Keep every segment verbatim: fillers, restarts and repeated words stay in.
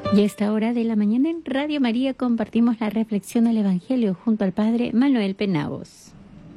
Y a esta hora de la mañana en Radio María compartimos la reflexión del Evangelio junto al Padre Manuel Penagos.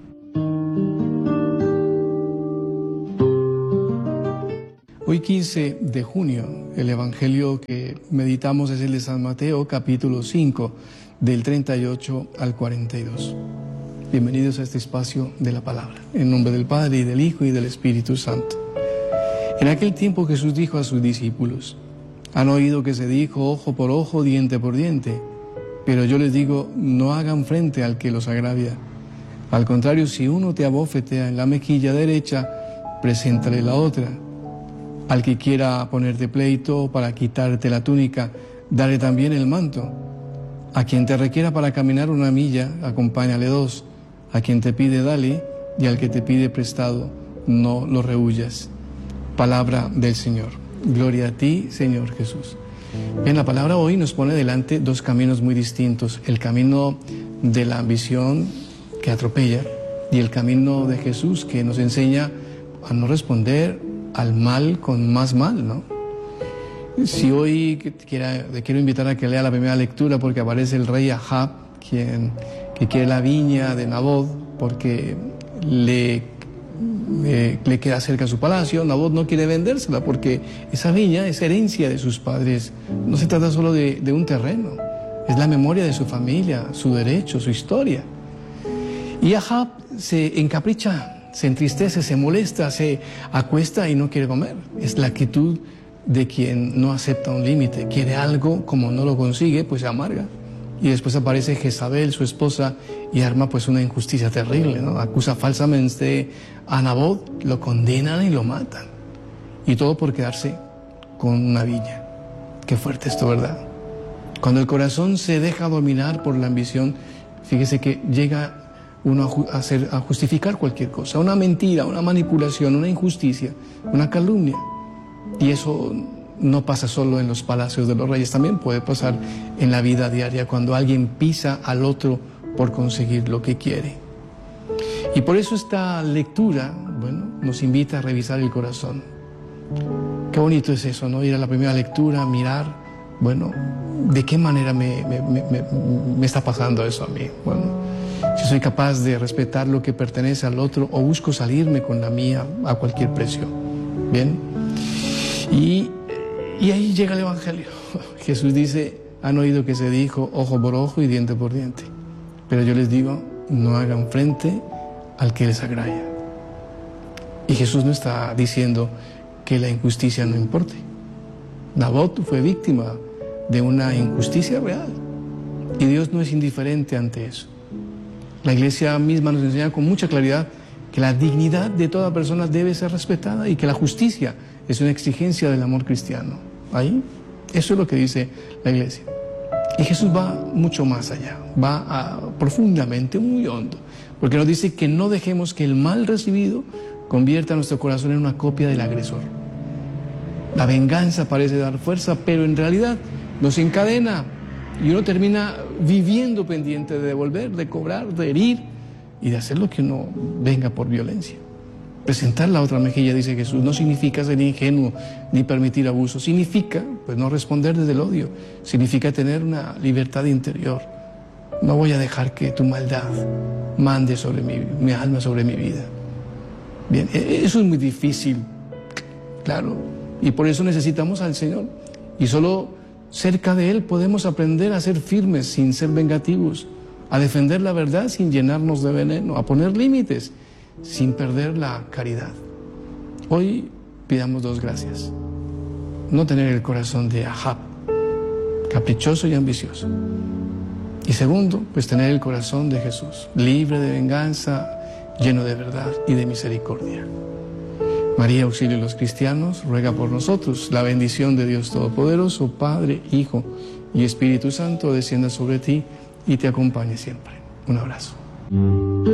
Hoy quince de junio, el Evangelio que meditamos es el de San Mateo, capítulo cinco, del treinta y ocho al cuarenta y dos. Bienvenidos a este espacio de la palabra, en nombre del Padre, y del Hijo, y del Espíritu Santo. En aquel tiempo Jesús dijo a sus discípulos: han oído que se dijo ojo por ojo, diente por diente, pero yo les digo, no hagan frente al que los agravia. Al contrario, si uno te abofetea en la mejilla derecha, preséntale la otra. Al que quiera ponerte pleito para quitarte la túnica, dale también el manto. A quien te requiera para caminar una milla, acompáñale dos. A quien te pide, dale, y al que te pide prestado, no lo rehuyas. Palabra del Señor. Gloria a ti, Señor Jesús. Bien, la palabra hoy nos pone delante dos caminos muy distintos: el camino de la ambición que atropella y el camino de Jesús, que nos enseña a no responder al mal con más mal, ¿no? Si hoy quiera, le quiero invitar a que lea la primera lectura, porque aparece el rey Ahab, quien que quiere la viña de Nabot porque le, le, le queda cerca su palacio. Nabot no quiere vendérsela porque esa viña es herencia de sus padres. No se trata solo de, de un terreno, es la memoria de su familia, su derecho, su historia. Y Ahab se encapricha, se entristece, se molesta, se acuesta y no quiere comer. Es la actitud de quien no acepta un límite. Quiere algo, como no lo consigue, pues se amarga. Y después aparece Jezabel, su esposa, y arma pues una injusticia terrible, ¿no? Acusa falsamente a Nabot, lo condenan y lo matan. Y todo por quedarse con una viña. Qué fuerte esto, ¿verdad? Cuando el corazón se deja dominar por la ambición, fíjese que llega uno a, hacer, a justificar cualquier cosa, una mentira, una manipulación, una injusticia, una calumnia. Y eso no pasa solo en los palacios de los reyes, también puede pasar en la vida diaria, cuando alguien pisa al otro por conseguir lo que quiere. Y por eso esta lectura, bueno, nos invita a revisar el corazón. Qué bonito es eso, ¿no? Ir a la primera lectura, mirar, bueno, ¿de qué manera me, me, me, me está pasando eso a mí? Bueno, si soy capaz de respetar lo que pertenece al otro o busco salirme con la mía a cualquier precio. Bien. Y, y ahí llega el Evangelio. Jesús dice, han oído que se dijo ojo por ojo y diente por diente. Pero yo les digo, no hagan frente al que les agravia. Y Jesús no está diciendo que la injusticia no importe. Nabot fue víctima de una injusticia real. Y Dios no es indiferente ante eso. La Iglesia misma nos enseña con mucha claridad que la dignidad de toda persona debe ser respetada y que la justicia es una exigencia del amor cristiano. Ahí, eso es lo que dice la Iglesia. Y Jesús va mucho más allá, va a, profundamente, muy hondo, porque nos dice que no dejemos que el mal recibido convierta nuestro corazón en una copia del agresor. La venganza parece dar fuerza, pero en realidad nos encadena. Y uno termina viviendo pendiente de devolver, de cobrar, de herir y de hacer lo que uno venga por violencia. Presentar la otra mejilla, dice Jesús, no significa ser ingenuo ni permitir abuso. Significa, pues, no responder desde el odio. Significa tener una libertad interior. No voy a dejar que tu maldad mande sobre mi, mi alma, sobre mi vida. Bien, eso es muy difícil, claro. Y por eso necesitamos al Señor. Y solo cerca de Él podemos aprender a ser firmes sin ser vengativos, a defender la verdad sin llenarnos de veneno, a poner límites sin perder la caridad. Hoy pidamos dos gracias: no tener el corazón de Ahab, caprichoso y ambicioso. Y segundo, pues tener el corazón de Jesús, libre de venganza, lleno de verdad y de misericordia. María, auxilio de los cristianos, ruega por nosotros. La bendición de Dios Todopoderoso, Padre, Hijo y Espíritu Santo, descienda sobre ti y te acompañe siempre. Un abrazo.